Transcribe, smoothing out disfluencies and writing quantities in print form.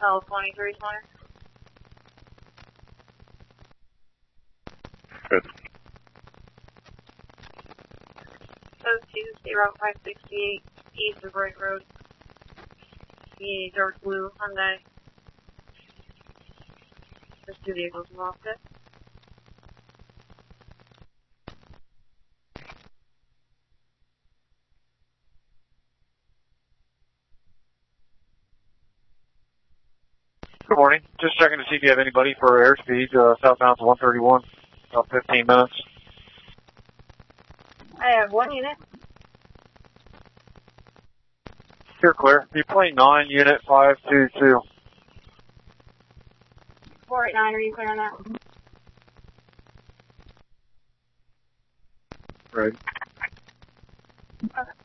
L23 20. Good. Those two, stay route 568, east of Bright Road. The dark blue Hyundai. There's two vehicles involved. It. Good morning. Just checking to see if you have anybody for airspeed southbound to 131, about 15 minutes. I have one unit. You're clear. Be plane 9, unit 522. 489, are you clear on that? Right. Okay.